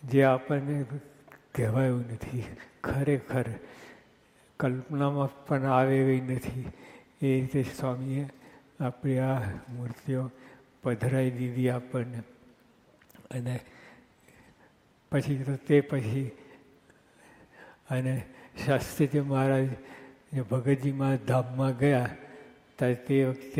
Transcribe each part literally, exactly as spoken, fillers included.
જે આપણને કહેવાયું નથી, ખરેખર કલ્પનામાં પણ આવે એવી નથી. એ રીતે સ્વામીએ આપણી આ મૂર્તિઓ પધરાવી દીધી આપણને. અને પછી તો તે પછી અને શાસ્ત્રીજી મહારાજ ભગતજીમાં ધામમાં ગયા ત્યારે તે વખતે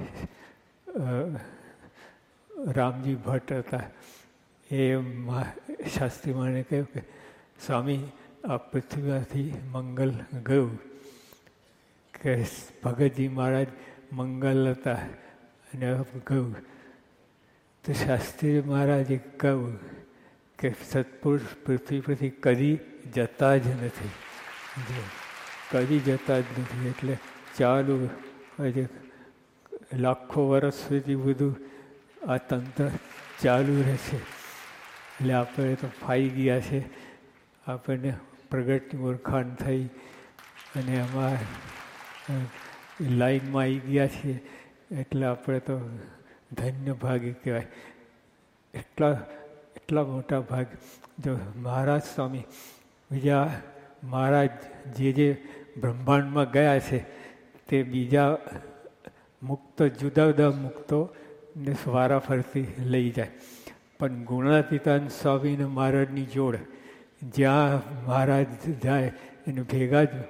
રામજી ભટ્ટ હતા. એ શાસ્ત્રી મહારાજને કહ્યું કે સ્વામી આ પૃથ્વીમાંથી મંગલ ગયું, કે ભગતજી મહારાજ મંગલ હતા અને ગયું. તો શાસ્ત્રી મહારાજે કહ્યું કે સત્પુરુષ પૃથ્વી પરથી કદી જતા જ નથી, કદી જતા જ નથી. એટલે ચાલુ હજી લાખો વર્ષ સુધી બધું આ તંત્ર ચાલુ રહેશે. એટલે આપણે તો ફાઈ ગયા છે, આપણને પ્રગટની ઓળખાણ થઈ અને એમાં લાઈનમાં આવી ગયા છીએ. એટલે આપણે તો ધન્ય ભાગી કહેવાય. એટલા એટલા મોટા ભાગ. જો મહારાજ સ્વામી બીજા મહારાજ જે જે બ્રહ્માંડમાં ગયા છે તે બીજા મુક્ત જુદા જુદા મુક્તો ને વારા ફરતી લઈ જાય. પણ ગુણાતીતાન સ્વામીને મહારાજની જોડ જ્યાં મહારાજ જાય એને ભેગા જ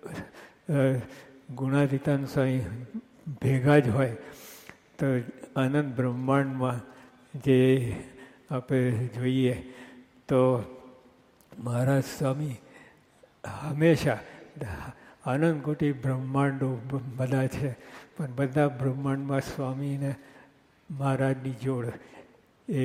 ગુણાતીતાન સ્વામી ભેગા જ હોય. તો અનંત બ્રહ્માંડમાં જે આપણે જોઈએ તો મહારાજ સ્વામી હંમેશા અનંત કોટી બ્રહ્માંડો બધા છે, પણ બધા બ્રહ્માંડમાં સ્વામીને મહારાજની જોડ એ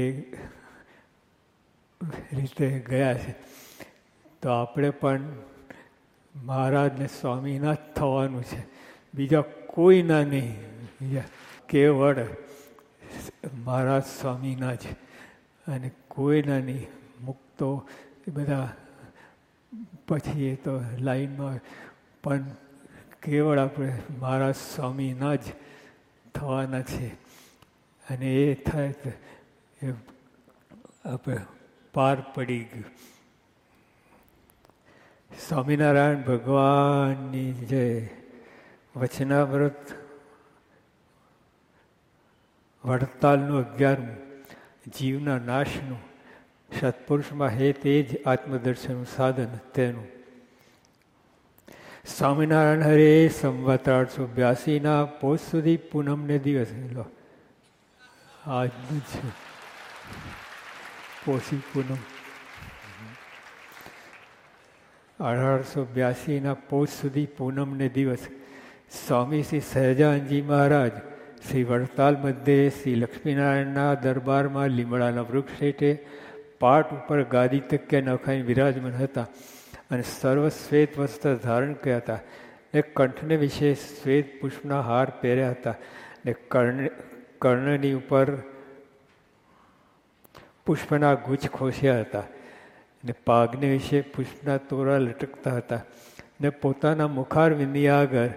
રીતે ગયા છે. તો આપણે પણ મહારાજને સ્વામીના જ થવાનું છે, બીજા કોઈના નહીં. બીજા કેવળ મહારાજ સ્વામીના જ, અને કોઈના નહીં. મુક્તો એ બધા પછી એ તો લાઈનમાં, પણ કેવળ આપણે મહારાજ સ્વામીના જ થવાના છે. અને એ થાય તો એ આપણે પાર પડી ગયું. સ્વામિનારાયણ ભગવાનની જય. વચનાવ્રત વડતાલનું અગિયારમું, જીવના નાશનું, સત્પુરુષમાં હે તે જ આત્મદર્શનનું સાધન તેનું. સ્વામિનારાયણ હરે સંવત આઠસો બ્યાસીના પોષ સુધી પૂનમને દિવસ લો આજનું જ પોષી પૂનમ અઢારસો બ્યાસીના પોષ સુધી પૂનમને દિવસ સ્વામી શ્રી સહજાનંદજી મહારાજ શ્રી વડતાલ મધ્યે શ્રી લક્ષ્મીનારાયણના દરબારમાં લીમડાના વૃક્ષ હેઠે પાટ ઉપર ગાદી તક્યા નખાઈને વિરાજમાન હતા અને સર્વ શ્વેત વસ્ત્ર ધારણ કર્યા હતા. ને કંઠને વિશે શ્વેત પુષ્પના હાર પહેર્યા હતા. ને કર્ણ કર્ણની ઉપર પુષ્પના ગુચ્છ ખોસ્યા હતા. ને પાઘને વિશે પુષ્પના તોરા લટકતા હતા. ને પોતાના મુખારવિંદી આગળ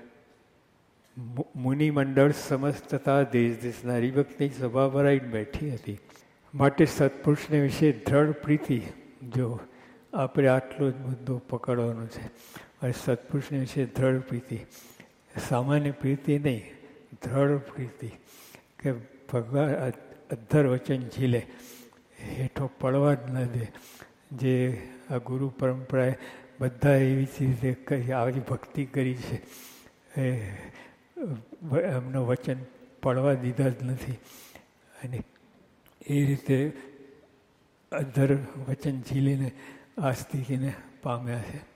મુનિમંડળ સમસ્ત તથા દેશ દેશના હરિભક્તની સભા ભરાઈને બેઠી હતી. માટે સત્પુરુષને વિશે દ્રઢ પ્રીતિ, જો આપણે આટલો જ મુદ્દો પકડવાનો છે. અને સત્પુરુષને વિશે દ્રઢ પ્રીતિ, સામાન્ય પ્રીતિ નહીં, દ્રઢ પ્રીતિ, કે ભગવાન અધ્ધર વચન ઝીલે, હેઠો પડવા જ ન દે. જે આ ગુરુ પરંપરાએ બધા એવી જ રીતે કરી આવી ભક્તિ કરી છે, એ એમનો વચન પડવા દીધા જ નથી. અને એ રીતે અધ્ધર વચન ઝીલીને આ સ્થિતિને પામ્યા છે.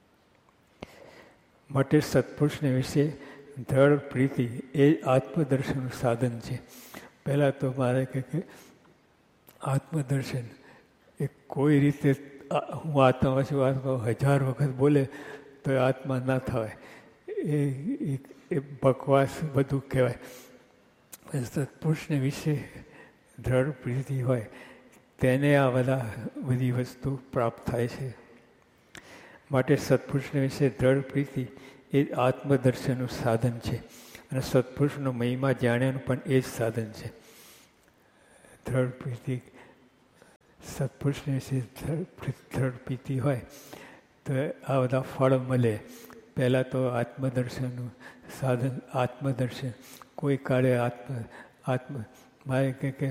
માટે સત્પુરુષને વિશે દ્રઢ પ્રીતિ એ આત્મદર્શનનું સાધન છે. પહેલાં તો મારે કહે કે આત્મદર્શન એ કોઈ રીતે હું આત્મા છું આત્મા હજાર વખત બોલે તો એ આત્મા ના થવાય, એ એ બકવાસ બધું કહેવાય. સત્પુરુષને વિશે દ્રઢ પ્રીતિ હોય તેને આ બધા બધી વસ્તુ પ્રાપ્ત થાય છે. માટે સત્પુરુષને વિશે દ્રઢ પ્રીતિ એ આત્મદર્શનનું સાધન છે. અને સત્પુરુષનો મહિમા જાણ્યાનું પણ એ જ સાધન છે. દ્રઢ પ્રીતિ સત્પુરુષને વિશે દ્રઢ પ્રીતિ હોય તો આ બધા ફળ મળે. પહેલાં તો આત્મદર્શનનું સાધન, આત્મદર્શન. કોઈ કાળે આત્મ આત્મ મારે કે કે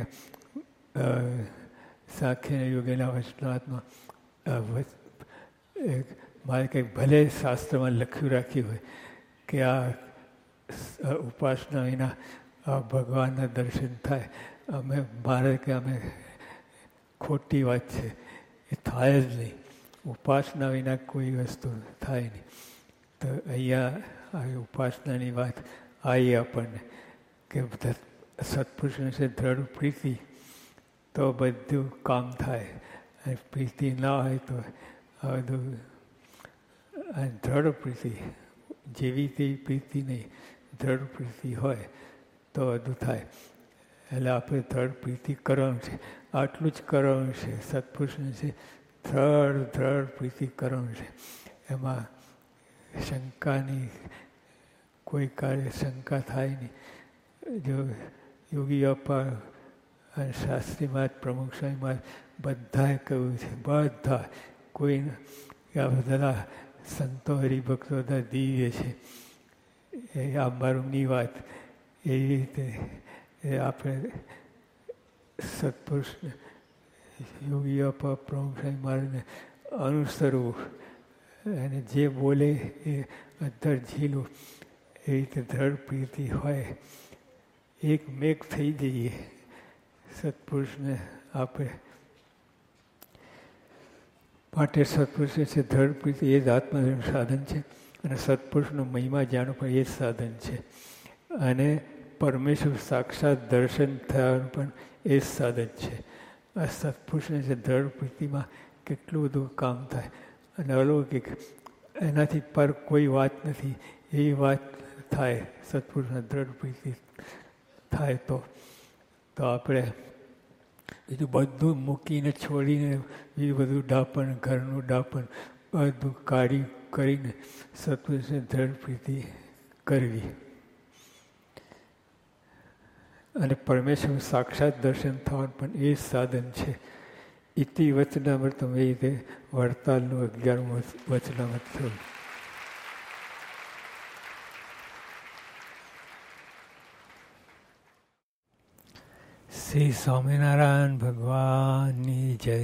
સાંખ્ય યોગેના વચનાત્મા મારે કંઈક ભલે શાસ્ત્રમાં લખ્યું રાખ્યું હોય કે આ ઉપાસના વિના આ ભગવાનના દર્શન થાય, અમે મારે કે અમે ખોટી વાત છે, એ થાય જ નહીં. ઉપાસના વિના કોઈ વસ્તુ થાય નહીં. તો અહીંયા આવી ઉપાસનાની વાત આવી આપણને કે સત્પુરુષ વિશે દ્રઢ પ્રીતિ તો બધું કામ થાય. અને પ્રીતિ ના હોય તો આ બધું દ્રઢ પ્રીતિ, જેવી તેવી પ્રીતિ નહીં, દ્રઢ પ્રીતિ હોય તો બધું થાય. એટલે આપણે દ્રઢ પ્રીતિ કરવાનું છે, આટલું જ કરવાનું છે. સત્પુરુષને છે દ્રઢ દ્રઢ પ્રીતિ કરવાનું છે. એમાં શંકાની કોઈ કાર્ય શંકા થાય નહીં. જો યોગી અપા અને શાસ્ત્રીમાં પ્રમુખ સ્વામીમાં બધાએ કહ્યું છે, બધા કોઈ આ બધા સંતો હરિભક્તો બધા દિવ્ય છે. એ આ મારુંની વાત એવી રીતે એ આપણે સત્પુરુષને યોગી અપા પ્રમુખ સ્વામી મહારાજને અનુસરવું અને જે બોલે એ અંદર ઝીલું. એ રીતે દ્રઢ પ્રીતિ હોય, એક મેઘ થઈ જઈએ સત્પુરુષને આપણે માટે. સત્પુરુષ છે દ્રઢ પ્રીતિ, એ જ આત્મધર્મ સાધન છે. અને સત્પુરુષનો મહિમા જાણો પણ એ જ સાધન છે. અને પરમેશ્વર સાક્ષાત દર્શન થવાનું પણ એ જ સાધન છે. આ સત્પુરુષને છે દ્રઢ પ્રીતિમાં કેટલું બધું કામ થાય. અને અલૌકિક એનાથી પર કોઈ વાત નથી એવી વાત થાય. સત્પુરુષના દ્રઢ પ્રીતિ થાય તો તો આપણે બીજું બધું મૂકીને છોડીને બીજું બધું ડાપણ, ઘરનું ડાપણ બધું કાઢી કરીને સત્પુરુષને દ્રઢ પ્રીતિ કરવી. અને પરમેશ્વર સાક્ષાત દર્શન થવાનું પણ એ જ સાધન છે. ઇતિ વચનામૃતમ, એ રીતે વડતાલનું અગિયારમું વચનામૃત થયું. શ્રી સ્વામિનારાયણ ભગવાનની જય.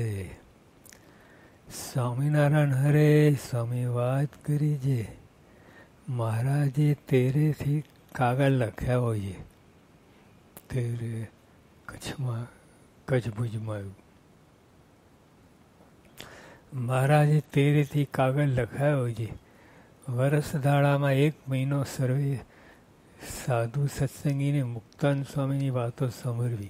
સ્વામિનારાયણ હરે સ્વામી વાત કરી છે. મહારાજે તેરેથી કાગળ લખ્યા હોય તેરે કચ્છમાં, કચ્છ ભુજમાં આવ્યું. મહારાજે તેરેથી કાગળ લખાયો છે. વરસ દાડામાં એક મહિનો સર્વે સાધુ સત્સંગીને મુક્તાન સ્વામીની વાતો સાંભળવી.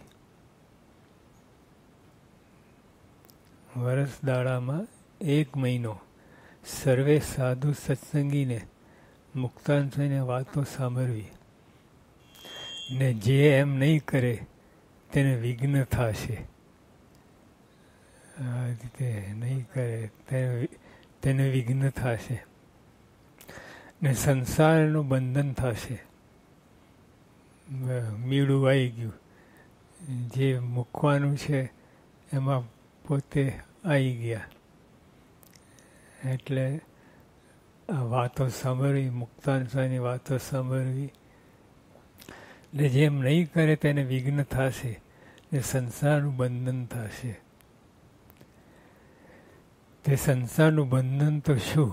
વરસ દાડામાં એક મહિનો સર્વે સાધુ સત્સંગીને મુક્તાન સ્વામીની વાતો સાંભળવી. ને જે એમ નહીં કરે તેને વિઘ્ન થશે. આ રીતે નહીં કરે તેને તેને વિઘ્ન થશે ને સંસારનું બંધન થશે. મીડું આવી ગયું, જે મૂકવાનું છે એમાં પોતે આવી ગયા. એટલે આ વાતો સાંભળવી, મુક્તાન સ્વામીની વાતો સાંભળવી. ને જેમ નહીં કરે તેને વિઘ્ન થશે ને સંસારનું બંધન થશે. તે સંસારનું બંધન તો શું?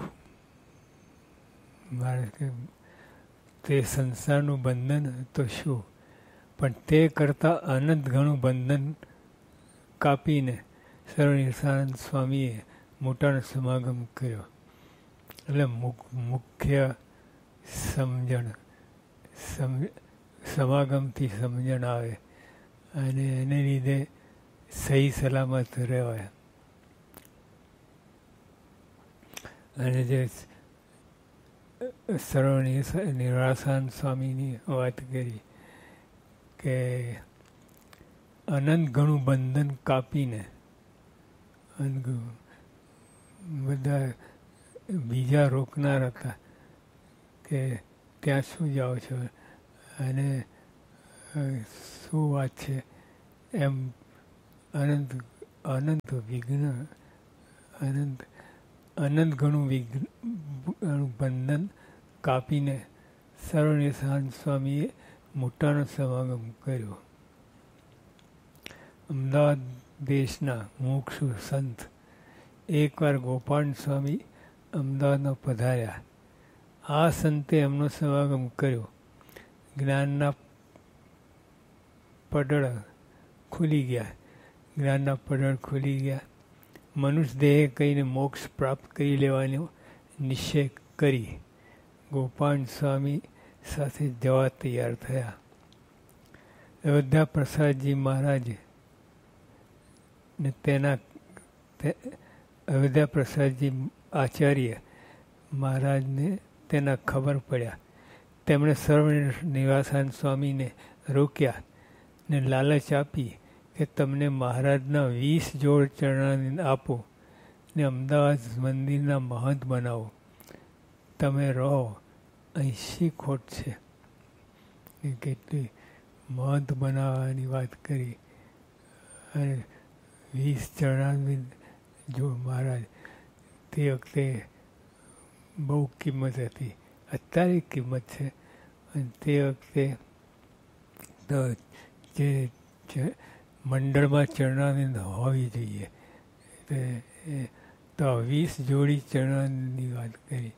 મારે કે તે સંસારનું બંધન તો શું, પણ તે કરતાં અનંત ઘણું બંધન કાપીને સર્વનિર્સાનંદ સ્વામીએ મોટાનો સમાગમ કર્યો. એટલે મુખ્ય સમજણ, સમ સમાગમથી સમજણ આવે અને એને લીધે સહી સલામત રહેવાય. અને જે સર્વ નિરાસાન સ્વામીની વાત કરી કે અનંત ઘણું બંધન કાપીને બધા બીજા રોકનાર હતા કે ત્યાં શું જાઓ છો અને શું વાત છે, એમ અનંત અનંત વિઘ્ન અનંત અનંત ઘણું વિઘ્ન બંધન કાપીને સર્વનિશાન સ્વામીએ મોટાનો સમાગમ કર્યો. અમદાવાદ દેશના મુમુક્ષુ સંત એકવાર ગોપાલ સ્વામી અમદાવાદમાં પધાર્યા. આ સંતે એમનો સમાગમ કર્યો. જ્ઞાનના પડળ ખુલી ગયા જ્ઞાનના પડળ ખુલી ગયા. મનુષ્ય દેહે કહીને મોક્ષ પ્રાપ્ત કરી લેવાનો નિશ્ચય કરી ગોપાલ સ્વામી સાથે જવા તૈયાર થયા. અયોધ્યા પ્રસાદજી મહારાજ ને તેના અયોધ્યા પ્રસાદજી આચાર્ય મહારાજને તેના ખબર પડ્યા. તેમણે સર્વ નિવાસાન સ્વામીને રોક્યા ને લાલચ આપી કે તમને મહારાજના વીસ જોડ ચરણાને આપો ને અમદાવાદ મંદિરના મહંત બનાવો. તમે રહો, અહીં શી ખોટ છે? એ કેટલી મહંત બનાવવાની વાત કરી અને વીસ ચરણાની જો મહારાજ તે વખતે બહુ કિંમત હતી. અત્યારે કિંમત છે અને તે વખતે તો જે મંડળમાં ચરણાનંદ હોવી જોઈએ. તો વીસ જોડી ચરણાનંદની વાત કરી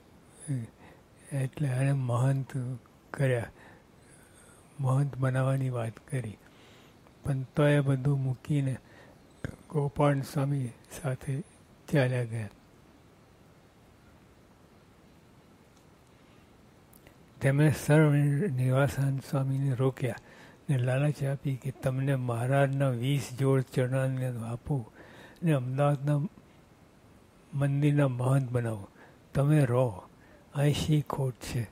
એટલે એને મહંત કર્યા, મહંત બનાવવાની વાત કરી. પણ તો એ બધું મૂકીને ગોપાલ સ્વામી સાથે ચાલ્યા ગયા. તેમણે સર્વ નિવાસાન સ્વામીને રોક્યા ને લાલચ આપી કે તમને મહારાજના વીસ જોડ ચરણાને આપો ને અમદાવાદના મંદિરના મહંત બનાવો. તમે રહો, અહીં શી ખોટ છે?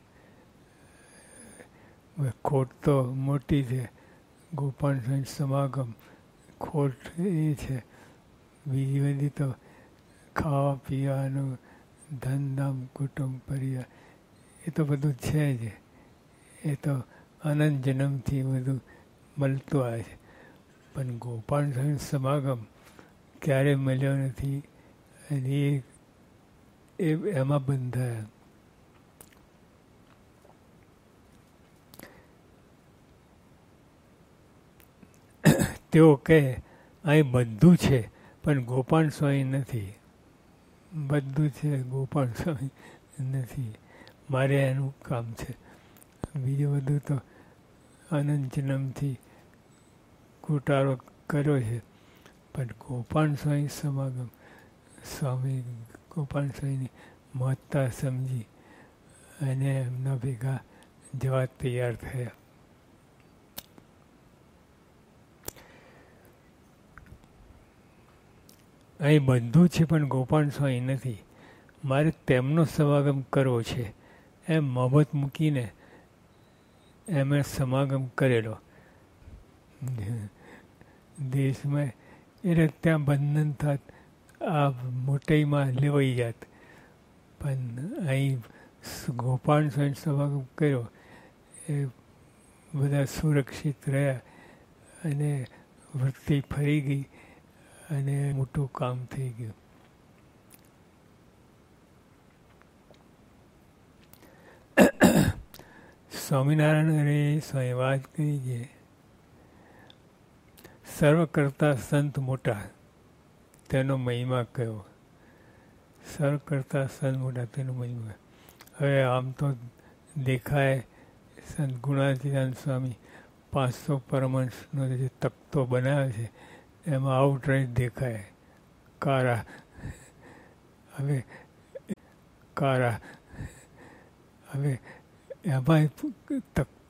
ખોટ તો મોટી છે. ગોપાલ સ્વામી સમાગમ ખોટ એ છે. બીજી બધી તો ખાવા પીવાનું, ધનધામ, કુટુંબ, પરિવાર એ તો બધું છે જ. એ તો અનંત જન્મથી બધું મળતું આવે છે. પણ ગોપાલ સ્વામી સમાગમ ક્યારે મળ્યો નથી અને એ એમાં બંધાયા. તેઓ કહે અહીં બધું છે પણ ગોપાલ સ્વામી નથી. બધું છે, ગોપાલ સ્વામી નથી. મારે એનું કામ છે. બીજું બધું તો અનંત જન્મથી કુટારો કર્યો છે. પણ ગોપાલ સ્વામી સમાગમ સ્વામી ગોપાલ સ્વામીની મહત્તા સમજી અને એમના ભેગા જવા તૈયાર થયા. અહીં બધું છે પણ ગોપાલ સ્વામી નથી. મારે તેમનો સમાગમ કરવો છે એમ મહબત મૂકીને એમણે સમાગમ કરેલો. દેશમાં એટલે ત્યાં બંધન થાત, આ મોટાઈમાં લેવાઈ જાત. પણ અહીં ગોપાલ સ્વામી સમાગમ કર્યો એ બધા સુરક્ષિત રહ્યા અને વૃત્તિ ફરી ગઈ અને મોટું કામ થઈ ગયું. સ્વામિનારાયણ હરે સ્વામી વાત કરી છે સર્વ કરતા સંત મોટા તેનો મહિમા કયો. સર્વ કરતા સંત મોટા તેનો મહિમા. હવે આમ તો દેખાય સંત ગુણાતીતાનંદ સ્વામી પાંચસો પરમહંસનો જે તખ્તો બનાવ્યો છે એમાં આઉટરાઈટ દેખાય કારા. હવે કારા હવે એમાં તખ્તો